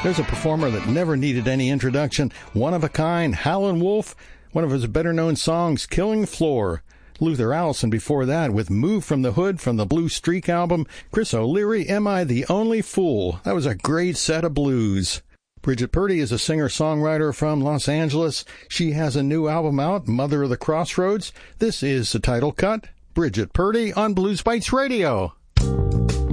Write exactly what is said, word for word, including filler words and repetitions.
There's a performer that never needed any introduction. One of a kind, Howlin' Wolf. One of his better-known songs, Killing Floor. Luther Allison before that with Move from the Hood from the Blue Streak album. Chris O'Leary, Am I the Only Fool? That was a great set of blues. Bridget Purdy is a singer-songwriter from Los Angeles. She has a new album out, Mother of the Crossroads. This is the title cut. Bridget Purdy on Blues Bites Radio.